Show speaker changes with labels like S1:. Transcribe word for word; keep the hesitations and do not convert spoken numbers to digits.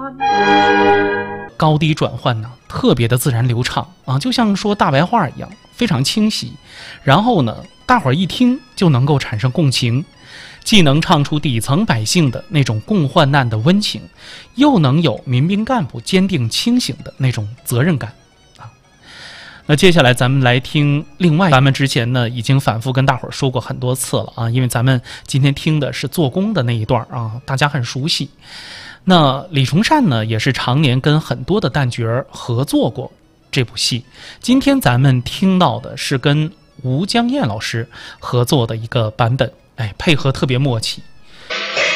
S1: 高低转换呢特别的自然流畅啊，就像说大白话一样，非常清晰。然后呢，大伙儿一听就能够产生共情，既能唱出底层百姓的那种共患难的温情，又能有民兵干部坚定清醒的那种责任感啊。那接下来咱们来听另外，咱们之前呢已经反复跟大伙儿说过很多次了啊，因为咱们今天听的是做工的那一段啊，大家很熟悉。那李崇善呢，也是常年跟很多的旦角合作过这部戏。今天咱们听到的是跟吴江燕老师合作的一个版本，哎，配合特别默契。